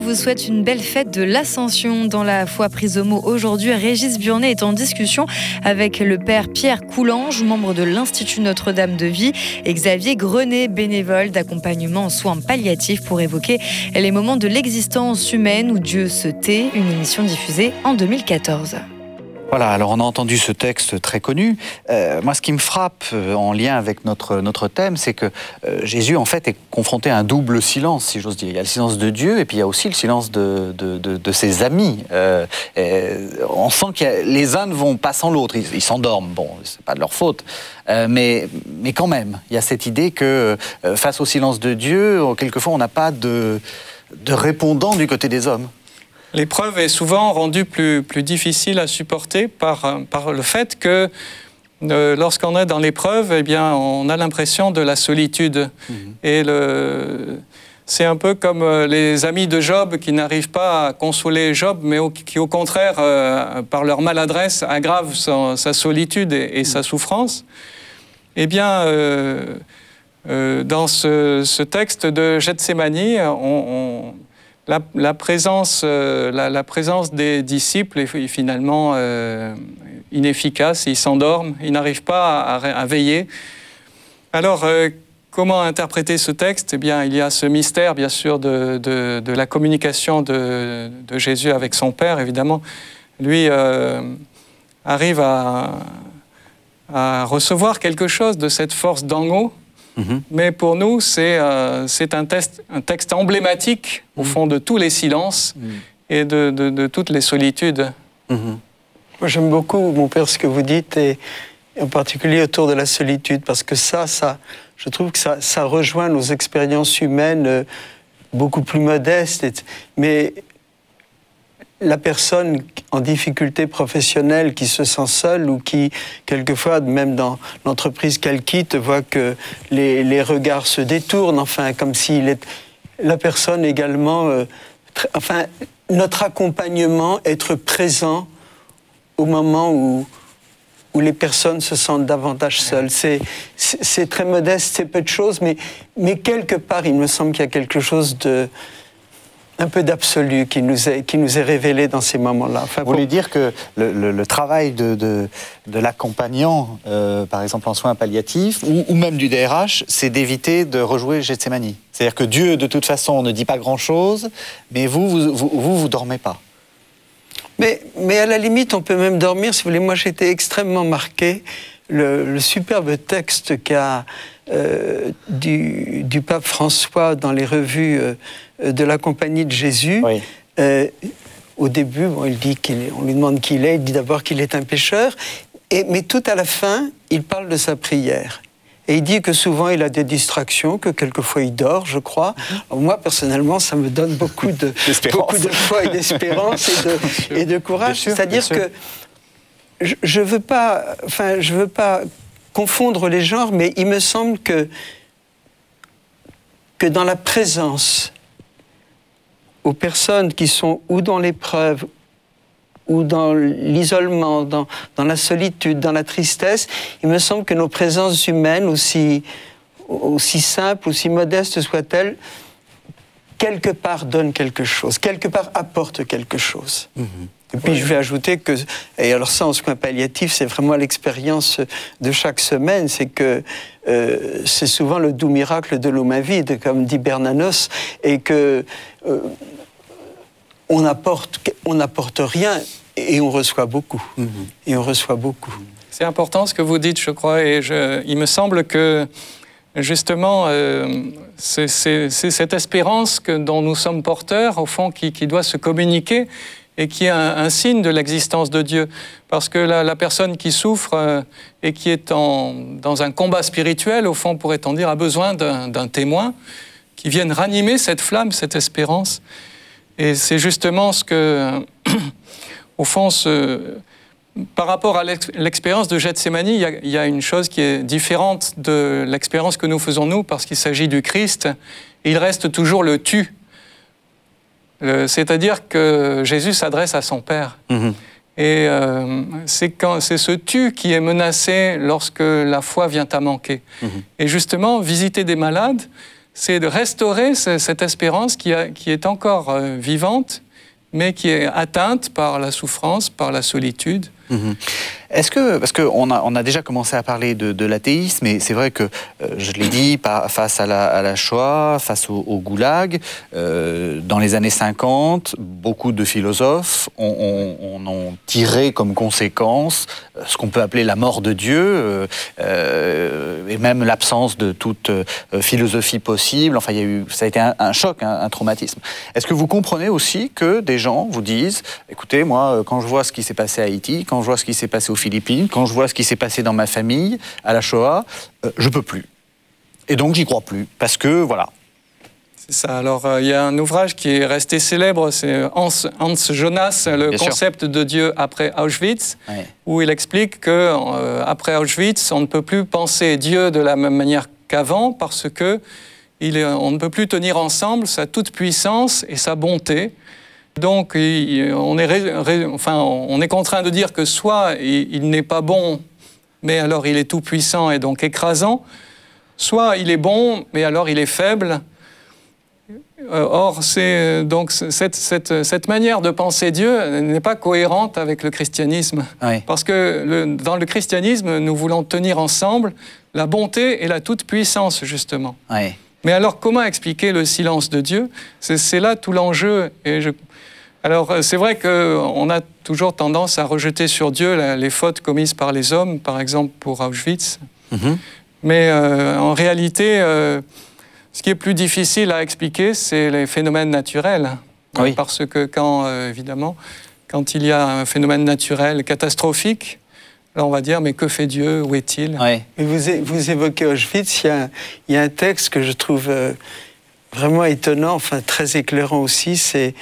Vous souhaite une belle fête de l'Ascension. Dans la foi prise au mot aujourd'hui, Régis Burnet est en discussion avec le père Pierre Coulange, membre de l'Institut Notre-Dame de Vie, et Xavier Grenet, bénévole d'accompagnement en soins palliatifs, pour évoquer les moments de l'existence humaine où Dieu se tait, une émission diffusée en 2014. Voilà, alors on a entendu ce texte très connu. Moi, ce qui me frappe en lien avec notre thème, c'est que Jésus, en fait, est confronté à un double silence, si j'ose dire. Il y a le silence de Dieu et puis il y a aussi le silence de ses amis. On sent que les uns ne vont pas sans l'autre. Ils s'endorment. Bon, c'est pas de leur faute. Mais quand même, il y a cette idée que face au silence de Dieu, quelquefois, on n'a pas de répondant du côté des hommes. L'épreuve est souvent rendue plus difficile à supporter par le fait que lorsqu'on est dans l'épreuve, eh bien, on a l'impression de la solitude. Et c'est un peu comme les amis de Job qui n'arrivent pas à consoler Job, mais qui au contraire, par leur maladresse, aggravent sa solitude et sa souffrance. Eh bien, dans ce texte de Gethsémani, la présence des disciples est finalement inefficace. Ils s'endorment, ils n'arrivent pas à veiller. Alors, comment interpréter ce texte ? Eh bien, il y a ce mystère, bien sûr, de la communication de Jésus avec son Père, évidemment. Lui arrive à recevoir quelque chose de cette force d'en haut. Mais pour nous, c'est un texte emblématique, au fond, de tous les silences et de toutes les solitudes. Moi, j'aime beaucoup, mon père, ce que vous dites, et en particulier autour de la solitude, parce que je trouve que ça rejoint nos expériences humaines beaucoup plus modestes. Mais la personne en difficulté professionnelle qui se sent seule ou qui, quelquefois, même dans l'entreprise qu'elle quitte, voit que les regards se détournent, enfin, comme si la personne également... notre accompagnement, être présent au moment où les personnes se sentent davantage seules. C'est très modeste, c'est peu de choses, mais quelque part, il me semble qu'il y a quelque chose un peu d'absolu qui nous est révélé dans ces moments-là. Enfin, vous voulez dire que le travail de l'accompagnant, par exemple en soins palliatifs, ou même du DRH, c'est d'éviter de rejouer Gethsémani. C'est-à-dire que Dieu, de toute façon, ne dit pas grand-chose, mais vous dormez pas. Mais à la limite, on peut même dormir, si vous voulez. Moi, j'étais extrêmement marqué. Le superbe texte du pape François dans les revues de la Compagnie de Jésus. Oui. Au début, on lui demande qui il est. Il dit d'abord qu'il est un pécheur. Mais tout à la fin, il parle de sa prière. Et il dit que souvent, il a des distractions, que quelquefois, il dort, je crois. Alors moi, personnellement, ça me donne beaucoup de foi et d'espérance et de courage. C'est-à-dire que je veux pas confondre les genres, mais il me semble que dans la présence aux personnes qui sont ou dans l'épreuve, ou dans l'isolement, dans la solitude, dans la tristesse, il me semble que nos présences humaines, aussi simples, aussi modestes soient-elles, quelque part donnent quelque chose, quelque part apportent quelque chose. Et puis je vais ajouter que, et alors ça en soins palliatifs, c'est vraiment l'expérience de chaque semaine, c'est que c'est souvent le doux miracle de l'homme avide, comme dit Bernanos, et que on n'apporte rien et on reçoit beaucoup. Et on reçoit beaucoup. C'est important ce que vous dites, je crois, et il me semble que justement, c'est cette espérance dont nous sommes porteurs, au fond, qui doit se communiquer et qui est un signe de l'existence de Dieu. Parce que la personne qui souffre et qui est dans un combat spirituel, au fond, pourrait-on dire, a besoin d'un témoin qui vienne ranimer cette flamme, cette espérance. Et c'est justement ce que, au fond, par rapport à l'expérience de Gethsémani, il y a une chose qui est différente de l'expérience que nous faisons nous, parce qu'il s'agit du Christ. Il reste toujours le tu. C'est-à-dire que Jésus s'adresse à son Père. Et c'est ce tu qui est menacé lorsque la foi vient à manquer. Et justement, visiter des malades, c'est de restaurer cette espérance qui est encore vivante, mais qui est atteinte par la souffrance, par la solitude. Est-ce que, parce qu'on a déjà commencé à parler de l'athéisme, et c'est vrai que, je l'ai dit, face à la Shoah, face au goulag, dans les années 50, beaucoup de philosophes ont tiré comme conséquence ce qu'on peut appeler la mort de Dieu, et même l'absence de toute philosophie possible. Enfin, ça a été un choc, un traumatisme. Est-ce que vous comprenez aussi que des gens vous disent, écoutez, moi, quand je vois ce qui s'est passé à Haïti, quand je vois ce qui s'est passé aux Philippines, quand je vois ce qui s'est passé dans ma famille, à la Shoah, je peux plus. Et donc, j'y crois plus. Parce que, voilà. C'est ça. Alors, il y a un ouvrage qui est resté célèbre, c'est Hans Jonas, le concept de Dieu après Auschwitz, où il explique qu'après Auschwitz, on ne peut plus penser Dieu de la même manière qu'avant, parce que on ne peut plus tenir ensemble sa toute-puissance et sa bonté. Donc, on est contraint de dire que soit il n'est pas bon, mais alors il est tout-puissant et donc écrasant, soit il est bon, mais alors il est faible. Or, donc cette manière de penser Dieu n'est pas cohérente avec le christianisme. Parce que dans le christianisme, nous voulons tenir ensemble la bonté et la toute-puissance, justement. Mais alors, comment expliquer le silence de Dieu ? C'est là tout l'enjeu. Alors, c'est vrai qu'on a toujours tendance à rejeter sur Dieu les fautes commises par les hommes, par exemple pour Auschwitz. Mais en réalité, ce qui est plus difficile à expliquer, c'est les phénomènes naturels. Parce que évidemment, quand il y a un phénomène naturel catastrophique, là, on va dire, mais que fait Dieu ? Où est-il ? Mais vous évoquez Auschwitz, il y a un texte que je trouve vraiment étonnant, enfin très éclairant aussi, c'est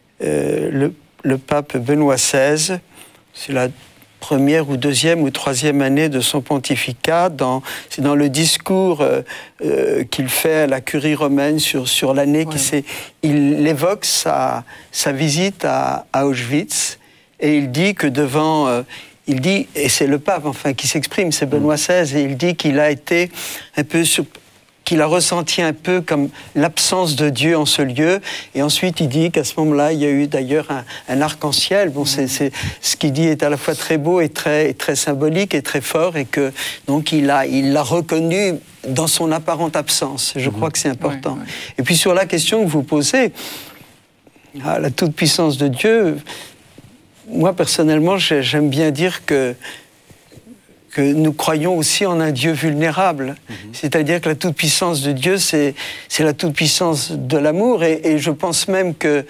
le pape Benoît XVI. C'est la première ou deuxième ou troisième année de son pontificat. C'est dans le discours qu'il fait à la curie romaine sur l'année. Il évoque sa visite à Auschwitz et il dit que il dit, et c'est le pape enfin qui s'exprime, c'est Benoît XVI, et il dit qu'il a été un peu qu'il a ressenti un peu comme l'absence de Dieu en ce lieu. Et ensuite, il dit qu'à ce moment-là, il y a eu d'ailleurs un arc-en-ciel. Bon, c'est ce qu'il dit est à la fois très beau et très symbolique et très fort, et que donc il l'a reconnu dans son apparente absence. Je crois que c'est important. Et puis sur la question que vous posez, la toute-puissance de Dieu, moi personnellement, j'aime bien dire que nous croyons aussi en un Dieu vulnérable. C'est-à-dire que la toute-puissance de Dieu, c'est la toute-puissance de l'amour. Et je pense même que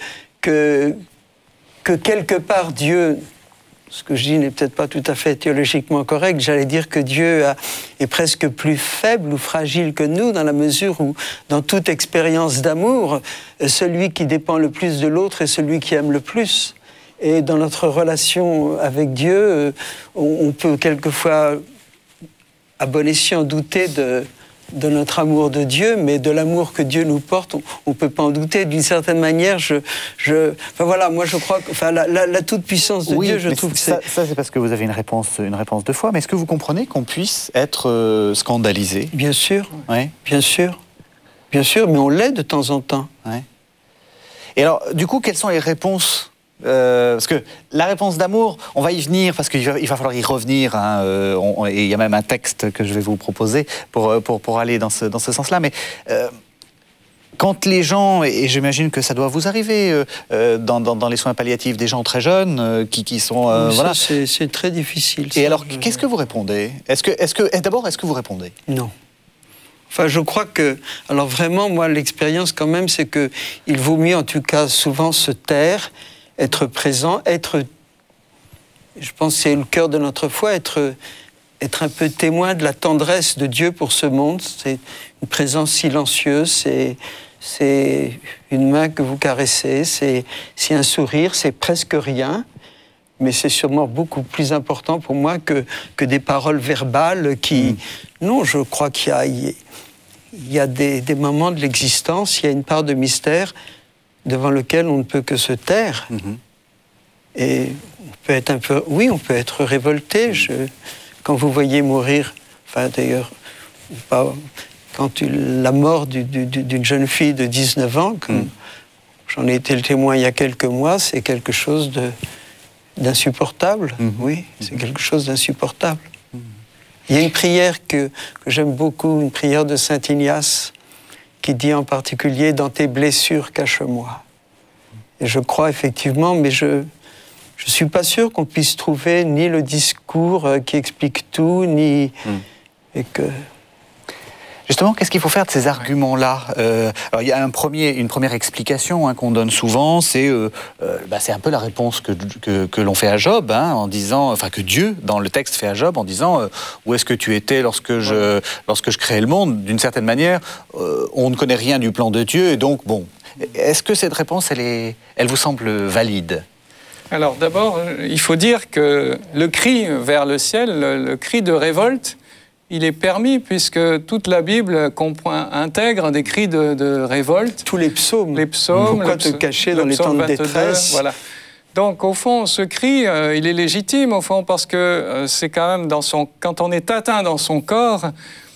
quelque part, Dieu, ce que je dis n'est peut-être pas tout à fait théologiquement correct, j'allais dire que Dieu est presque plus faible ou fragile que nous, dans la mesure où, dans toute expérience d'amour, celui qui dépend le plus de l'autre est celui qui aime le plus. Et dans notre relation avec Dieu, on peut quelquefois, à bon escient, douter de notre amour de Dieu, mais de l'amour que Dieu nous porte, on ne peut pas en douter. D'une certaine manière, enfin voilà, moi je crois que la toute-puissance de Dieu, je trouve que ça c'est parce que vous avez une réponse de foi, mais est-ce que vous comprenez qu'on puisse être scandalisé ? Bien sûr, bien sûr, mais on l'est de temps en temps. Et alors, du coup, quelles sont les réponses ? Parce que la réponse d'amour, on va y venir parce qu'il va falloir y revenir. Et il y a même un texte que je vais vous proposer pour aller dans ce sens-là. Mais quand les gens, et j'imagine que ça doit vous arriver dans les soins palliatifs, des gens très jeunes qui sont voilà, c'est très difficile. Et alors, qu'est-ce que vous répondez ? D'abord, est-ce que vous répondez ? Non. Enfin, je crois que, alors vraiment, moi, l'expérience quand même, c'est que il vaut mieux, en tout cas, souvent se taire. Être présent, je pense que c'est le cœur de notre foi, être un peu témoin de la tendresse de Dieu pour ce monde. C'est une présence silencieuse, c'est une main que vous caressez, c'est un sourire, c'est presque rien, mais c'est sûrement beaucoup plus important pour moi que des paroles verbales qui... Non, je crois qu'il y a des moments de l'existence, il y a une part de mystère devant lequel on ne peut que se taire. Et on peut être on peut être révolté. Quand vous voyez mourir, enfin d'ailleurs, la mort d'une jeune fille de 19 ans, j'en ai été le témoin il y a quelques mois, c'est quelque chose d'insupportable. Oui, c'est quelque chose d'insupportable. Il y a une prière que j'aime beaucoup, une prière de Saint Ignace, qui dit en particulier « Dans tes blessures, cache-moi ». Et je crois effectivement, mais je suis pas sûr qu'on puisse trouver ni le discours qui explique tout, ni... Et que... Justement, qu'est-ce qu'il faut faire de ces arguments-là ? Alors, il y a une première explication qu'on donne souvent, c'est un peu la réponse que l'on fait à Job, en disant, enfin que Dieu, dans le texte, fait à Job, en disant où est-ce que tu étais lorsque je créais le monde ? D'une certaine manière, on ne connaît rien du plan de Dieu, et donc, bon, est-ce que cette réponse, elle vous semble valide ? Alors d'abord, il faut dire que le cri vers le ciel, le cri de révolte, il est permis puisque toute la Bible intègre des cris de révolte. Tous les psaumes. Pourquoi te cacher dans les temps de détresse ? Voilà. Donc au fond, ce cri, il est légitime au fond parce que c'est quand même quand on est atteint dans son corps,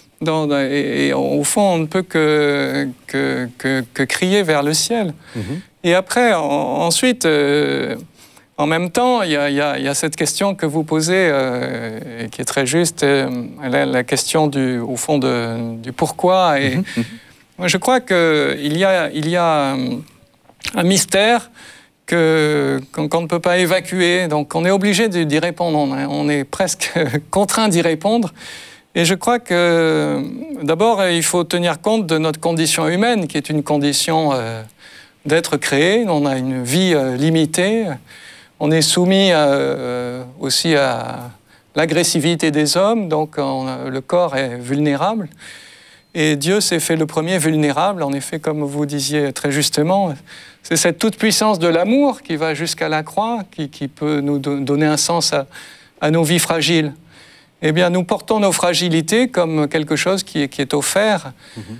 et au fond, on ne peut que crier vers le ciel. Et après, ensuite... En même temps, il y a cette question que vous posez, qui est très juste, la question au fond du pourquoi. Et moi, je crois qu'il y a un mystère qu'on ne peut pas évacuer. Donc, on est obligé d'y répondre. On est presque contraint d'y répondre. Et je crois que, d'abord, il faut tenir compte de notre condition humaine, qui est une condition d'être créé. On a une vie limitée. On est soumis aussi à l'agressivité des hommes, donc le corps est vulnérable. Et Dieu s'est fait le premier vulnérable, en effet, comme vous disiez très justement. C'est cette toute-puissance de l'amour qui va jusqu'à la croix, qui peut nous donner un sens à nos vies fragiles. Eh bien, nous portons nos fragilités comme quelque chose qui est offert.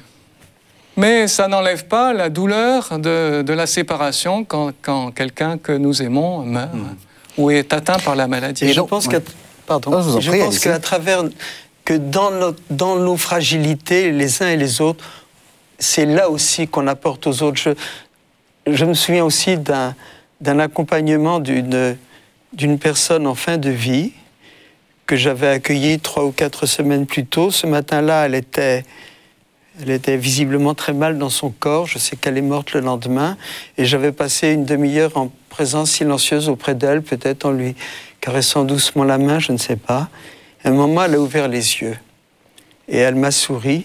Mais ça n'enlève pas la douleur de la séparation quand quelqu'un que nous aimons meurt ou est atteint par la maladie. Et je pense qu'à travers, que dans nos fragilités, les uns et les autres, c'est là aussi qu'on apporte aux autres. Je me souviens aussi d'un accompagnement d'une personne en fin de vie que j'avais accueillie 3 ou 4 semaines plus tôt. Ce matin-là, elle était visiblement très mal dans son corps. Je sais qu'elle est morte le lendemain. Et j'avais passé une demi-heure en présence silencieuse auprès d'elle, peut-être en lui caressant doucement la main, je ne sais pas. À un moment, elle a ouvert les yeux. Et elle m'a souri.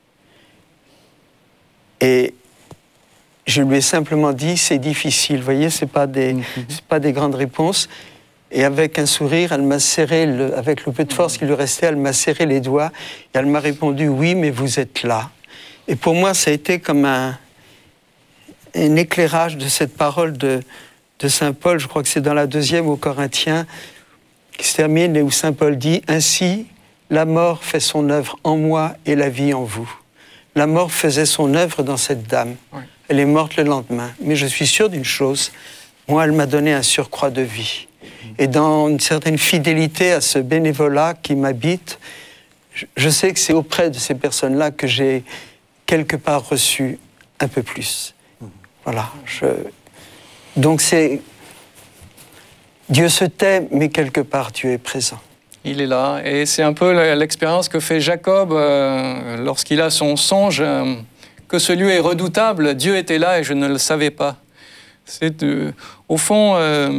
Et je lui ai simplement dit, c'est difficile. Vous voyez, c'est pas des grandes réponses. Et avec un sourire, elle m'a serré, avec le peu de force qui lui restait, elle m'a serré les doigts. Et elle m'a répondu, oui, mais vous êtes là. Et pour moi, ça a été comme un éclairage de cette parole de Saint Paul. Je crois que c'est dans la 2e aux Corinthiens, qui se termine et où Saint Paul dit « Ainsi, la mort fait son œuvre en moi et la vie en vous. » La mort faisait son œuvre dans cette dame. Oui. Elle est morte le lendemain. Mais je suis sûr d'une chose, moi, elle m'a donné un surcroît de vie. Et dans une certaine fidélité à ce bénévolat qui m'habite, je sais que c'est auprès de ces personnes-là que j'ai quelque part reçu un peu plus. Voilà. Donc c'est... Dieu se tait, mais quelque part Dieu est présent. Il est là. Et c'est un peu l'expérience que fait Jacob lorsqu'il a son songe, que ce lieu est redoutable. Dieu était là et je ne le savais pas. Au fond...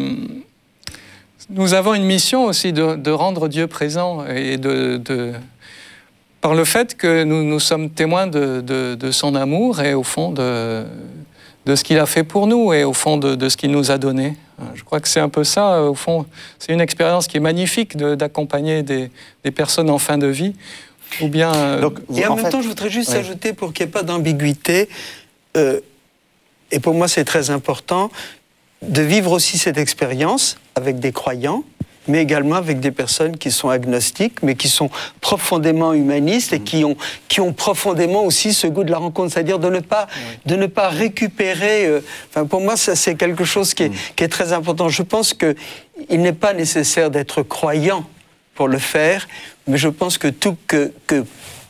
Nous avons une mission aussi de rendre Dieu présent et par le fait que nous sommes témoins de son amour et au fond de ce qu'il a fait pour nous et au fond de ce qu'il nous a donné. Je crois que c'est un peu ça, au fond. C'est une expérience qui est magnifique d'accompagner des personnes en fin de vie. Ou bien, et en même temps, je voudrais juste ajouter, pour qu'il n'y ait pas d'ambiguïté, et pour moi c'est très important, de vivre aussi cette expérience avec des croyants, mais également avec des personnes qui sont agnostiques, mais qui sont profondément humanistes et qui ont profondément aussi ce goût de la rencontre, c'est-à-dire de ne pas récupérer... pour moi, ça, c'est quelque chose qui est très important. Je pense qu'il n'est pas nécessaire d'être croyant pour le faire, mais je pense que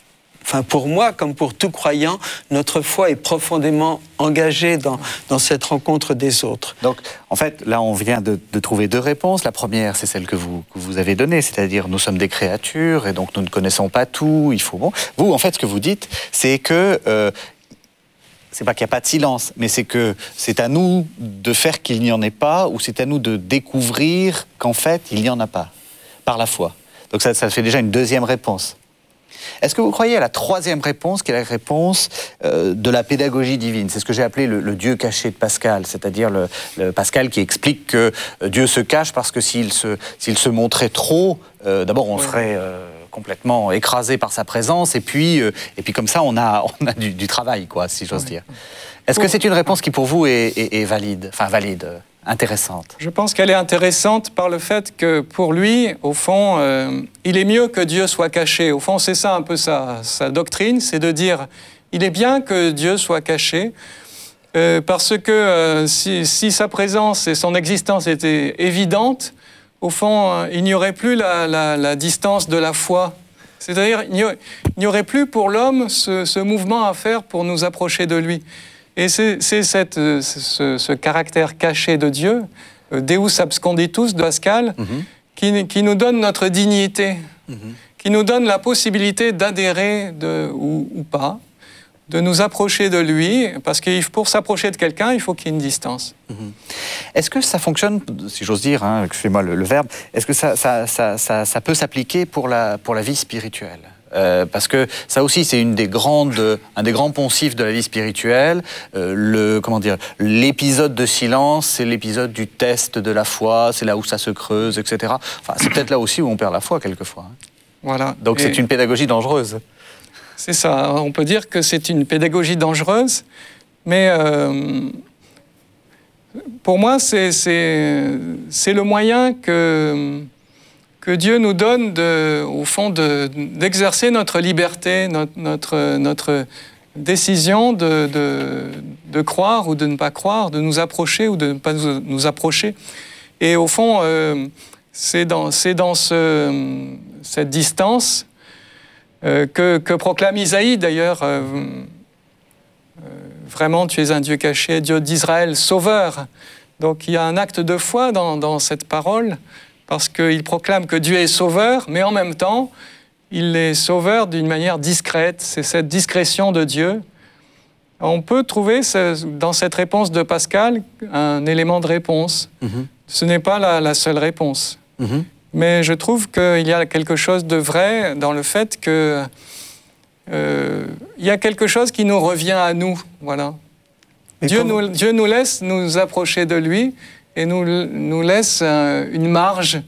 enfin pour moi, comme pour tout croyant, notre foi est profondément engagée dans cette rencontre des autres. Donc, en fait, là, on vient de trouver deux réponses. La première, c'est celle que vous avez donnée, c'est-à-dire nous sommes des créatures et donc nous ne connaissons pas tout. Il faut bon. Vous, en fait, ce que vous dites, c'est que c'est pas qu'il n'y a pas de silence, mais c'est que c'est à nous de faire qu'il n'y en ait pas, ou c'est à nous de découvrir qu'en fait, il n'y en a pas, par la foi. Donc ça fait déjà une deuxième réponse. Est-ce que vous croyez à la troisième réponse, qui est la réponse de la pédagogie divine? C'est ce que j'ai appelé le Dieu caché de Pascal, c'est-à-dire le Pascal qui explique que Dieu se cache parce que s'il se montrait trop, d'abord on serait complètement écrasé par sa présence, et puis comme ça on a du travail, quoi, si j'ose dire. Est-ce que c'est une réponse qui pour vous est valide, intéressante? Je pense qu'elle est intéressante par le fait que pour lui, au fond, il est mieux que Dieu soit caché. Au fond, c'est ça un peu sa doctrine, c'est de dire il est bien que Dieu soit caché, parce que si sa présence et son existence étaient évidentes, au fond, il n'y aurait plus la distance de la foi. C'est-à-dire, il n'y aurait plus pour l'homme ce mouvement à faire pour nous approcher de lui. Et c'est ce caractère caché de Dieu, Deus absconditus de Pascal, qui nous donne notre dignité, qui nous donne la possibilité d'adhérer ou pas, de nous approcher de lui, parce que pour s'approcher de quelqu'un, il faut qu'il y ait une distance. Est-ce que ça fonctionne, si j'ose dire, excusez-moi le verbe, est-ce que ça peut s'appliquer pour la vie spirituelle? Parce que ça aussi, c'est un des grands poncifs de la vie spirituelle. L'épisode de silence, c'est l'épisode du test de la foi, c'est là où ça se creuse, etc. Enfin, c'est peut-être là aussi où on perd la foi quelquefois. Voilà. Donc c'est une pédagogie dangereuse. C'est ça, on peut dire que c'est une pédagogie dangereuse, mais pour moi, c'est le moyen que Dieu nous donne, au fond, d'exercer notre liberté, notre décision de croire ou de ne pas croire, de nous approcher ou de ne pas nous approcher. Et au fond, c'est dans cette distance que proclame Isaïe, d'ailleurs. Vraiment, tu es un Dieu caché, Dieu d'Israël, sauveur. Donc il y a un acte de foi dans cette parole, parce qu'il proclame que Dieu est sauveur, mais en même temps, il est sauveur d'une manière discrète. C'est cette discrétion de Dieu. On peut trouver dans cette réponse de Pascal un élément de réponse. Ce n'est pas la seule réponse. Mais je trouve qu'il y a quelque chose de vrai dans le fait que il y a quelque chose qui nous revient à nous. Voilà. Dieu nous laisse nous approcher de lui et nous laisse une marge,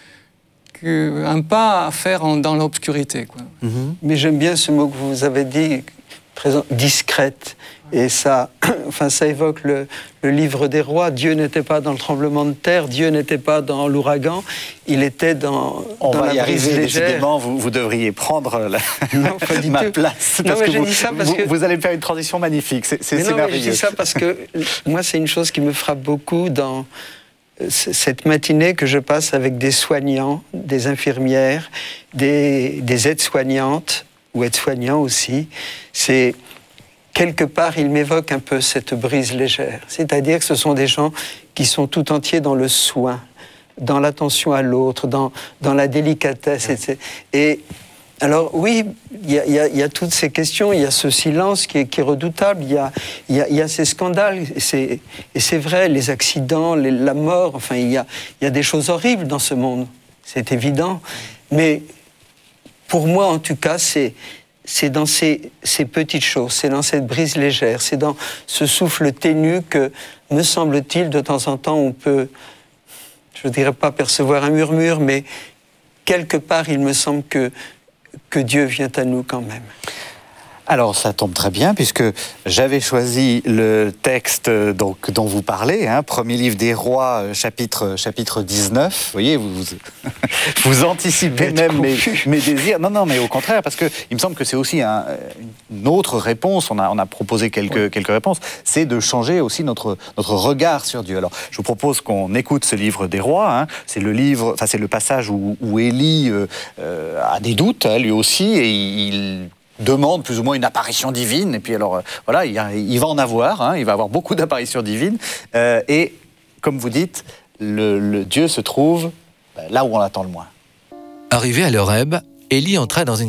un pas à faire dans l'obscurité. Mais j'aime bien ce mot que vous avez dit, discrète. Et ça évoque le livre des rois. Dieu n'était pas dans le tremblement de terre, Dieu n'était pas dans l'ouragan, il était dans la brise légère. Décidément, vous devriez prendre ma place. Parce que vous allez me faire une transition magnifique. C'est merveilleux. Je dis ça parce que moi, c'est une chose qui me frappe beaucoup dans cette matinée que je passe avec des soignants, des infirmières, des aides-soignantes ou aides-soignants aussi. C'est quelque part, il m'évoque un peu cette brise légère. C'est-à-dire que ce sont des gens qui sont tout entiers dans le soin, dans l'attention à l'autre, dans la délicatesse. Et alors oui, il y a toutes ces questions, il y a ce silence qui est redoutable, il y a ces scandales, et c'est vrai, les accidents, la mort, enfin il y a des choses horribles dans ce monde, c'est évident. Mais pour moi, en tout cas, c'est dans ces petites choses, c'est dans cette brise légère, c'est dans ce souffle ténu que, me semble-t-il, de temps en temps, on peut, je ne dirais pas percevoir un murmure, mais quelque part, il me semble que Dieu vient à nous quand même. Alors, ça tombe très bien, puisque j'avais choisi le texte dont vous parlez, premier livre des rois, chapitre 19. Vous voyez, vous anticipez même mes désirs. Non, mais au contraire, parce qu'il me semble que c'est aussi une autre réponse. On a proposé quelques réponses. C'est de changer aussi notre regard sur Dieu. Alors, je vous propose qu'on écoute ce livre des rois. C'est c'est le passage où Élie a des doutes, lui aussi, et demande plus ou moins une apparition divine. Et puis alors, voilà, il va en avoir, hein, il va avoir beaucoup d'apparitions divines. Et comme vous dites, le Dieu se trouve là où on l'attend le moins. Arrivé à l'Horeb, Élie entra dans une